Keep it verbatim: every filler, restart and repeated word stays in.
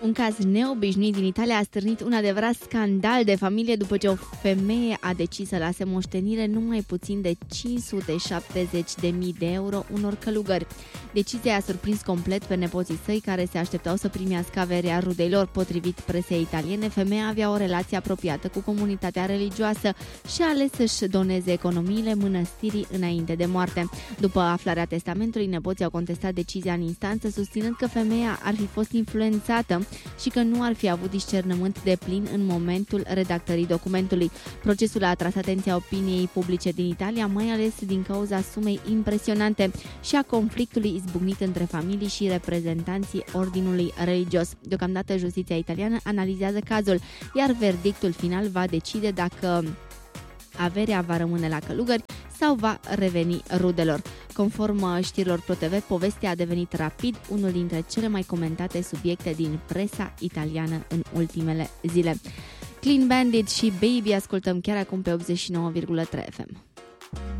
Un caz neobișnuit din Italia a stârnit un adevărat scandal de familie după ce o femeie a decis să lase moștenire numai puțin de cinci sute șaptezeci de mii de euro unor călugări. Decizia a surprins complet pe nepoții săi, care se așteptau să primească averea rudelor. Potrivit presei italiene, femeia avea o relație apropiată cu comunitatea religioasă și a ales să-și doneze economiile mănăstirii înainte de moarte. După aflarea testamentului, nepoții au contestat decizia în instanță, susținând că femeia ar fi fost influențată și că nu ar fi avut discernământ de plin în momentul redactării documentului. Procesul a atras atenția opiniei publice din Italia, mai ales din cauza sumei impresionante și a conflictului izbucnit între familii și reprezentanții ordinului religios. Deocamdată, justiția italiană analizează cazul, iar verdictul final va decide dacă averea va rămâne la călugări sau va reveni rudelor. Conform știrilor ProTV, povestea a devenit rapid unul dintre cele mai comentate subiecte din presa italiană în ultimele zile. Clean Bandit și Baby ascultăm chiar acum pe optzeci și nouă virgulă trei F M.